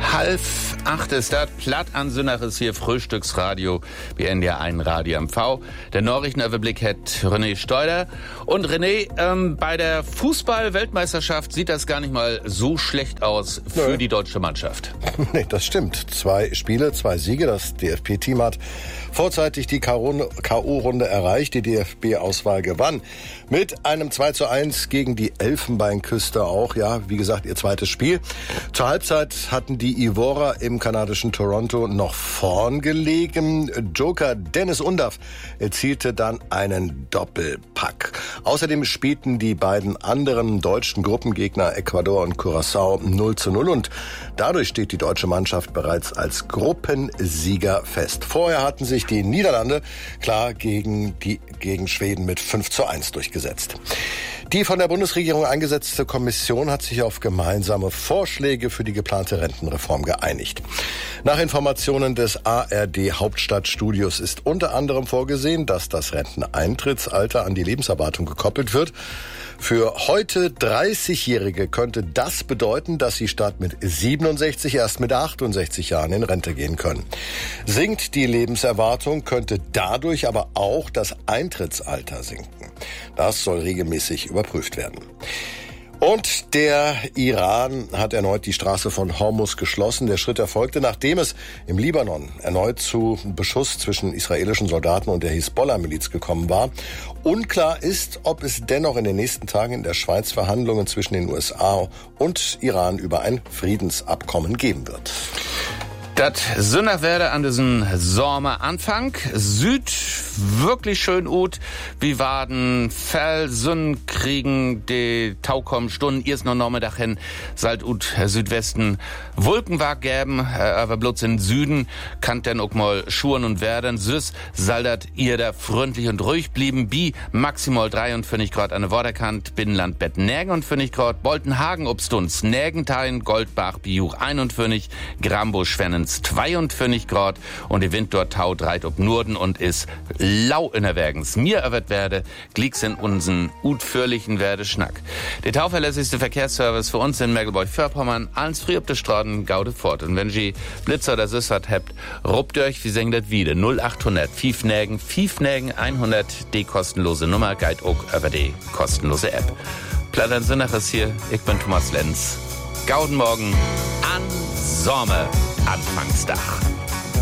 7:30 ist das. Platt an Sünnach ist hier Frühstücksradio, wie NDR 1 Radio MV. Der Nachrichtenüberblick hat René Steuder. Und René, bei der Fußball-Weltmeisterschaft sieht das gar nicht mal so schlecht aus für die deutsche Mannschaft. Nee, das stimmt. 2 Spiele, 2 Siege. Das DFB-Team hat vorzeitig die K.O.-Runde erreicht. Die DFB-Auswahl gewann mit einem 2:1 gegen die Elfenbeinküste auch. Ja, wie gesagt, ihr zweites Spiel. Zur Halbzeit hatten die Ivorer im kanadischen Toronto noch vorn gelegen. Joker Dennis Undaff erzielte dann einen Doppelpack. Außerdem spielten die beiden anderen deutschen Gruppengegner Ecuador und Curaçao 0:0 und dadurch steht die deutsche Mannschaft bereits als Gruppensieger fest. Vorher hatten sich die Niederlande klar gegen Schweden mit 5:1 durchgesetzt. Die von der Bundesregierung eingesetzte Kommission hat sich auf gemeinsame Vorschläge für die geplante Rentenreform geeinigt. Nach Informationen des ARD-Hauptstadtstudios ist unter anderem vorgesehen, dass das Renteneintrittsalter an die Lebenserwartung gekoppelt wird. Für heute 30-Jährige könnte das bedeuten, dass sie statt mit 67 erst mit 68 Jahren in Rente gehen können. Sinkt die Lebenserwartung, könnte dadurch aber auch das Eintrittsalter sinken. Das soll regelmäßig überprüft werden. Und der Iran hat erneut die Straße von Hormuz geschlossen. Der Schritt erfolgte, nachdem es im Libanon erneut zu Beschuss zwischen israelischen Soldaten und der Hisbollah-Miliz gekommen war. Unklar ist, ob es dennoch in den nächsten Tagen in der Schweiz Verhandlungen zwischen den USA und Iran über ein Friedensabkommen geben wird. Das Sünnachwerde an diesem Sommeranfang. Süd wirklich schön ut. Wie waden Felsen kriegen die Taukom Stunden erst noch Nachmittag hin. Salt ut Südwesten Wolkenwag gäben, aber bloß in Süden kann denn auch mal Schuren und werden. Süß saldat ihr da freundlich und ruhig blieben. Bi maximal 53 Grad an der Waterkant. Binnenland Bett Nägen und 50 Grad. Boltenhagen obstunds Nägentein, Goldbach, Biuch 51, Grambo Schwennens 52 Grad und die Wind dort taut reit ob Norden und ist lau in der Wergens. Mir erwert werde, glieks in unseren utführlichen Werde Schnack. Der tauverlässigste Verkehrsservice für uns in Mecklenburg-Vorpommern, alles früh ob der Straßen gaude fort. Und wenn Sie Blitzer oder Süssert habt, ruppt euch, wie sengt das wieder? 0800 Fiefnägen 100, die kostenlose Nummer, Guide auch über die kostenlose App. Plattern Sünnach ist hier, ich bin Thomas Lenz. Gauden morgen an Sommer. Anfangsdach.